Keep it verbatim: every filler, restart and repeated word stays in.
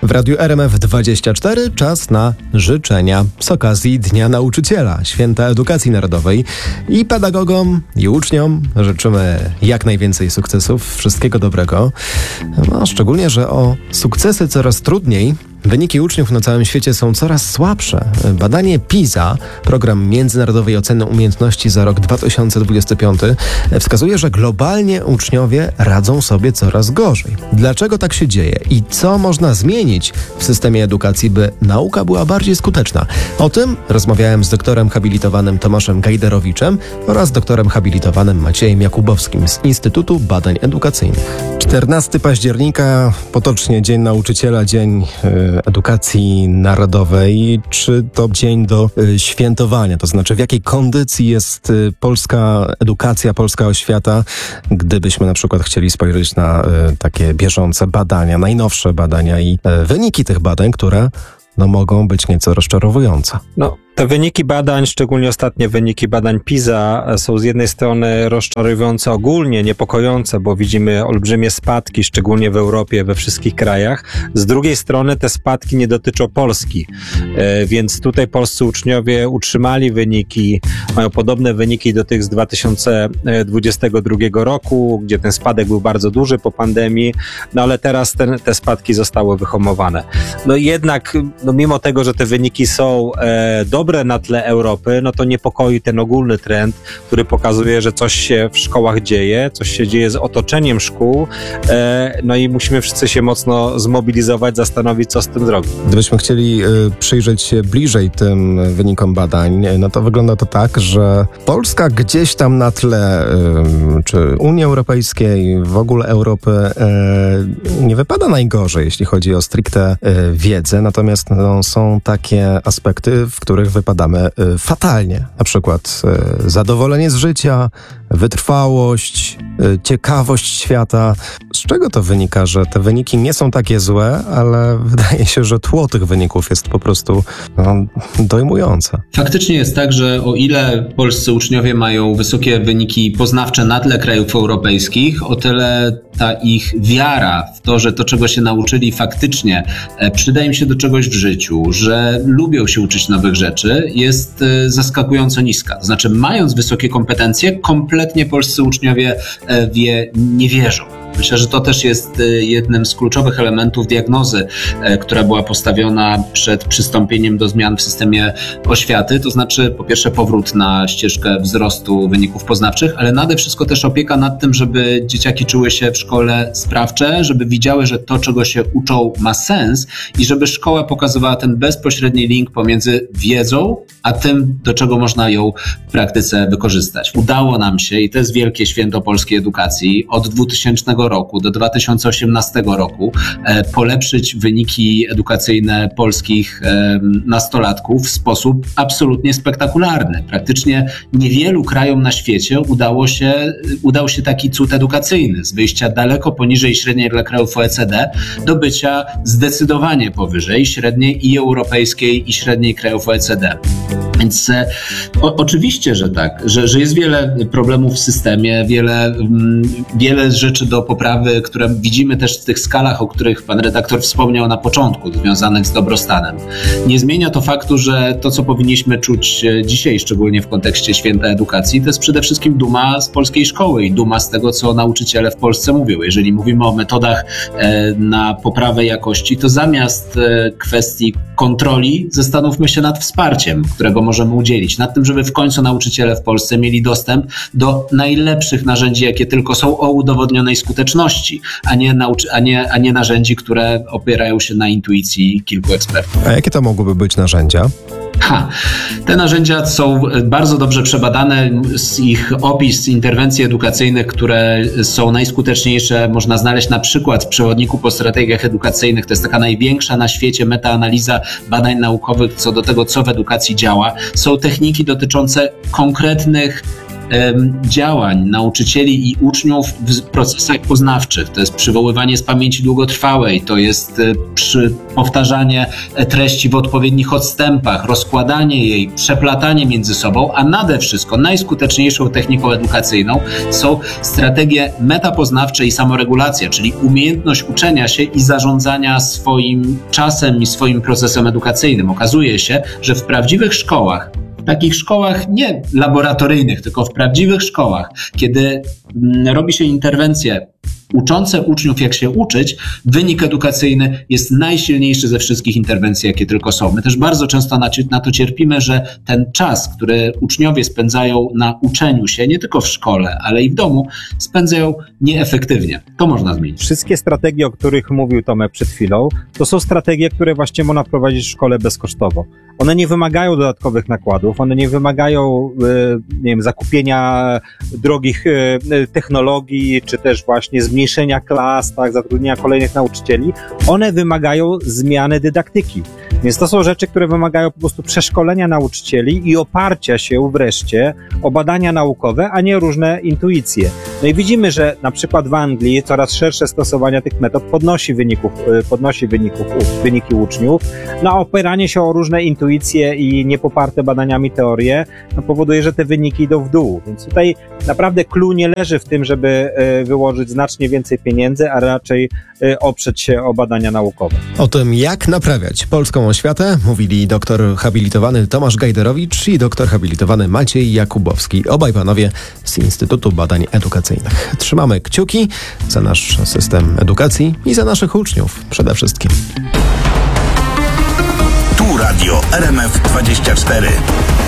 W Radiu R M F dwadzieścia cztery czas na życzenia z okazji Dnia Nauczyciela, Święta Edukacji Narodowej. I pedagogom, i uczniom życzymy jak najwięcej sukcesów, wszystkiego dobrego. No, szczególnie, że o sukcesy coraz trudniej. Wyniki uczniów na całym świecie są coraz słabsze. Badanie PISA, program międzynarodowej oceny umiejętności za rok dwa tysiące dwudziesty piąty, wskazuje, że globalnie uczniowie radzą sobie coraz gorzej. Dlaczego tak się dzieje i co można zmienić w systemie edukacji, by nauka była bardziej skuteczna? O tym rozmawiałem z doktorem habilitowanym Tomaszem Gajderowiczem oraz doktorem habilitowanym Maciejem Jakubowskim z Instytutu Badań Edukacyjnych. czternastego października, potocznie Dzień Nauczyciela, Dzień y, Edukacji Narodowej. Czy to dzień do y, świętowania? To znaczy, w jakiej kondycji jest y, polska edukacja, polska oświata, gdybyśmy na przykład chcieli spojrzeć na y, takie bieżące badania, najnowsze badania i y, wyniki tych badań, które no, mogą być nieco rozczarowujące. No. Te wyniki badań, szczególnie ostatnie wyniki badań PISA, są z jednej strony rozczarowujące ogólnie, niepokojące, bo widzimy olbrzymie spadki, szczególnie w Europie, we wszystkich krajach. Z drugiej strony te spadki nie dotyczą Polski, więc tutaj polscy uczniowie utrzymali wyniki, mają podobne wyniki do tych z dwa tysiące dwudziestego drugiego roku, gdzie ten spadek był bardzo duży po pandemii, no ale teraz ten, te spadki zostały wyhamowane. No jednak, no mimo tego, że te wyniki są e, dobre, na tle Europy, no to niepokoi ten ogólny trend, który pokazuje, że coś się w szkołach dzieje, coś się dzieje z otoczeniem szkół, e, no i musimy wszyscy się mocno zmobilizować, zastanowić, co z tym zrobić. Gdybyśmy chcieli y, przyjrzeć się bliżej tym wynikom badań, no to wygląda to tak, że Polska gdzieś tam na tle y, czy Unii Europejskiej, w ogóle Europy y, nie wypada najgorzej, jeśli chodzi o stricte y, wiedzę, natomiast no, są takie aspekty, w których wypadamy y, fatalnie. Na przykład y, zadowolenie z życia, wytrwałość, y, ciekawość świata. Z czego to wynika, że te wyniki nie są takie złe, ale wydaje się, że tło tych wyników jest po prostu no, dojmujące. Faktycznie jest tak, że o ile polscy uczniowie mają wysokie wyniki poznawcze na tle krajów europejskich, o tyle ta ich wiara w to, że to, czego się nauczyli, faktycznie e, przyda im się do czegoś w życiu, że lubią się uczyć nowych rzeczy, jest e, zaskakująco niska. To znaczy, mając wysokie kompetencje, kompletnie polscy uczniowie e, w je nie wierzą. Myślę, że to też jest jednym z kluczowych elementów diagnozy, która była postawiona przed przystąpieniem do zmian w systemie oświaty, to znaczy po pierwsze powrót na ścieżkę wzrostu wyników poznawczych, ale nade wszystko też opieka nad tym, żeby dzieciaki czuły się w szkole sprawcze, żeby widziały, że to, czego się uczą, ma sens i żeby szkoła pokazywała ten bezpośredni link pomiędzy wiedzą, a tym, do czego można ją w praktyce wykorzystać. Udało nam się, i to jest wielkie święto polskiej edukacji, od dwutysięcznego roku do dwa tysiące osiemnastego roku e, polepszyć wyniki edukacyjne polskich e, nastolatków w sposób absolutnie spektakularny. Praktycznie niewielu krajom na świecie udało się, udał się taki cud edukacyjny, z wyjścia daleko poniżej średniej dla krajów O E C D do bycia zdecydowanie powyżej średniej i europejskiej, i średniej krajów O E C D. Więc e, o, oczywiście, że tak, że, że jest wiele problemów w systemie, wiele, m, wiele rzeczy do poprawy, które widzimy też w tych skalach, o których pan redaktor wspomniał na początku, związanych z dobrostanem. Nie zmienia to faktu, że to, co powinniśmy czuć dzisiaj, szczególnie w kontekście Święta Edukacji, to jest przede wszystkim duma z polskiej szkoły i duma z tego, co nauczyciele w Polsce mówią. Jeżeli mówimy o metodach e, na poprawę jakości, to zamiast e, kwestii kontroli zastanówmy się nad wsparciem, którego możemy udzielić, nad tym, żeby w końcu nauczyciele w Polsce mieli dostęp do najlepszych narzędzi, jakie tylko są, o udowodnionej skuteczności, a nie, nauczy- a nie, a nie narzędzi, które opierają się na intuicji kilku ekspertów. A jakie to mogłyby być narzędzia? Ha, te narzędzia są bardzo dobrze przebadane, z ich opis interwencji edukacyjnych, które są najskuteczniejsze, można znaleźć na przykład w przewodniku po strategiach edukacyjnych. To jest taka największa na świecie metaanaliza badań naukowych co do tego, co w edukacji działa. Są techniki dotyczące konkretnych em, działań nauczycieli i uczniów w procesach poznawczych. To jest przywoływanie z pamięci długotrwałej, to jest e, przy, powtarzanie treści w odpowiednich odstępach, rozkładanie jej, przeplatanie między sobą, a nade wszystko najskuteczniejszą techniką edukacyjną są strategie metapoznawcze i samoregulacja, czyli umiejętność uczenia się i zarządzania swoim czasem i swoim procesem edukacyjnym. Okazuje się, że w prawdziwych szkołach, w takich szkołach nie laboratoryjnych, tylko w prawdziwych szkołach, kiedy mm, robi się interwencje uczące uczniów, jak się uczyć, wynik edukacyjny jest najsilniejszy ze wszystkich interwencji, jakie tylko są. My też bardzo często na, na to cierpimy, że ten czas, który uczniowie spędzają na uczeniu się, nie tylko w szkole, ale i w domu, spędzają nieefektywnie. To można zmienić. Wszystkie strategie, o których mówił Tomek przed chwilą, to są strategie, które właśnie można wprowadzić w szkole bezkosztowo. One nie wymagają dodatkowych nakładów, one nie wymagają nie wiem, zakupienia drogich technologii, czy też właśnie zmniejszenia klas, tak, zatrudnienia kolejnych nauczycieli. One wymagają zmiany dydaktyki. Więc to są rzeczy, które wymagają po prostu przeszkolenia nauczycieli i oparcia się wreszcie o badania naukowe, a nie różne intuicje. No i widzimy, że na przykład w Anglii coraz szersze stosowanie tych metod podnosi wyników, podnosi wyników, wyniki uczniów. No a opieranie się o różne intuicje i niepoparte badaniami teorie no, powoduje, że te wyniki idą w dół. Więc tutaj naprawdę clue nie leży w tym, żeby wyłożyć znacznie więcej pieniędzy, a raczej oprzeć się o badania naukowe. O tym, jak naprawiać polską oświatę, mówili doktor habilitowany Tomasz Gajderowicz i doktor habilitowany Maciej Jakubowski. Obaj panowie z Instytutu Badań Edukacyjnych. Trzymamy kciuki za nasz system edukacji i za naszych uczniów przede wszystkim. Tu Radio R M F dwadzieścia cztery.